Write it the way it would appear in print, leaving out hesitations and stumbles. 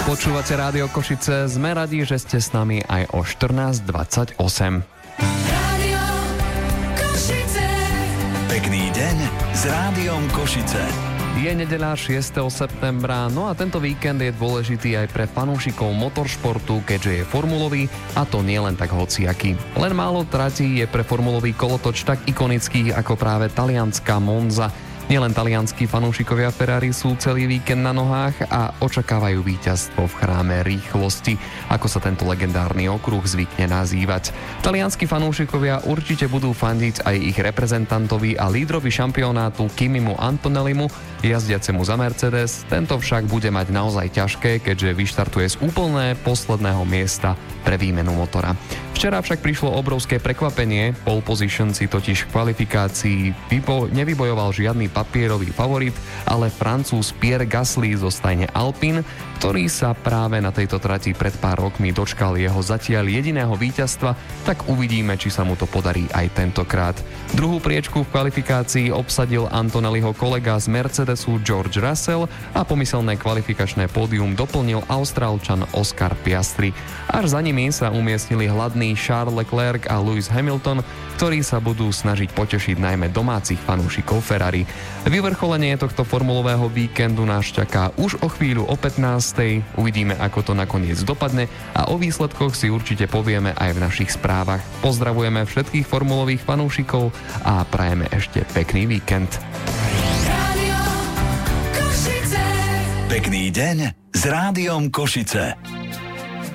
Počúvate Rádio Košice, sme radi, že ste s nami aj o 14:28. Rádio Košice. Pekný deň s Rádiom Košice. Je nedeľa 6. septembra, no a tento víkend je dôležitý aj pre fanúšikov motoršportu, keďže je formulový, a to nie len tak hociaký. Len málo tratí je pre formulový kolotoč tak ikonických ako práve talianska Monza. Nielen talianskí fanúšikovia Ferrari sú celý víkend na nohách a očakávajú víťazstvo v chráme rýchlosti, ako sa tento legendárny okruh zvykne nazývať. Talianskí fanúšikovia určite budú fandiť aj ich reprezentantovi a lídrovi šampionátu Kimimu Antonellimu, jazdiacemu za Mercedes. Tento však bude mať naozaj ťažké, keďže vyštartuje z úplne posledného miesta pre výmenu motora. Včera však prišlo obrovské prekvapenie, pole position si totiž v kvalifikácii nevybojoval žiadny papierový favorit, ale Francúz Pierre Gasly zo stajne Alpine, ktorý sa práve na tejto trati pred pár rokmi dočkal jeho zatiaľ jediného víťazstva, tak uvidíme, či sa mu to podarí aj tentokrát. Druhú priečku v kvalifikácii obsadil Antonelliho kolega z Mercedesu George Russell a pomyselné kvalifikačné pódium doplnil Austrálčan Oscar Piastri. Až za nimi sa umiestnili hladní Charles Leclerc a Lewis Hamilton, ktorí sa budú snažiť potešiť najmä domácich fanúšikov Ferrari. Vyvrcholenie tohto formulového víkendu nás čaká už o chvíľu o 15:00. Uvidíme, ako to nakoniec dopadne a o výsledkoch si určite povieme aj v našich správach. Pozdravujeme všetkých formulových fanúšikov a prajeme ešte pekný víkend. Rádio Košice. Pekný deň s Rádiom Košice.